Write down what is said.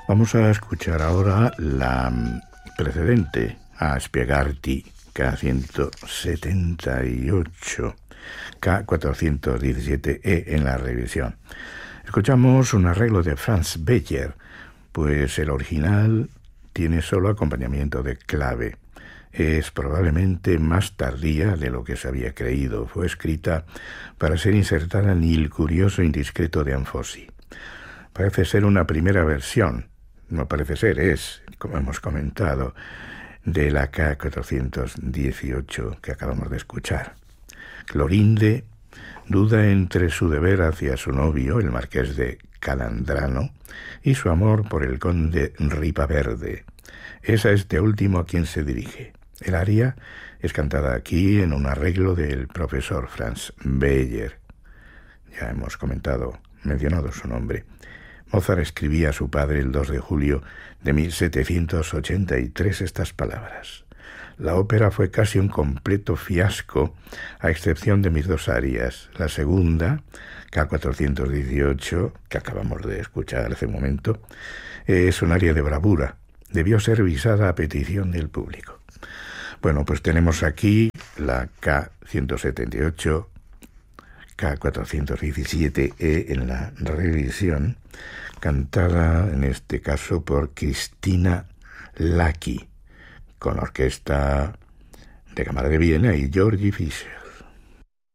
Vamos a escuchar ahora la precedente a Spiegharti K178, K417E en la revisión. Escuchamos un arreglo de Franz Beyer, pues el original tiene solo acompañamiento de clave. Es probablemente más tardía de lo que se había creído. Fue escrita para ser insertada en Il curioso indiscreto de Anfossi. Parece ser una primera versión, no parece ser, es, como hemos comentado, de la K418 que acabamos de escuchar. Clorinde duda entre su deber hacia su novio, el marqués de Calandrano, y su amor por el conde Ripaverde. Es a este último a quien se dirige. El aria es cantada aquí en un arreglo del profesor Franz Beyer. Ya hemos mencionado su nombre. Mozart escribía a su padre el 2 de julio de 1783 estas palabras: la ópera fue casi un completo fiasco, a excepción de mis dos arias. La segunda, K418, que acabamos de escuchar hace un momento, es un aria de bravura. Debió ser revisada a petición del público. Bueno, pues tenemos aquí la K178, K417E en la revisión, cantada en este caso por Cristina Lacki, con orquesta de Cámara de Viena y Georgi Fischer.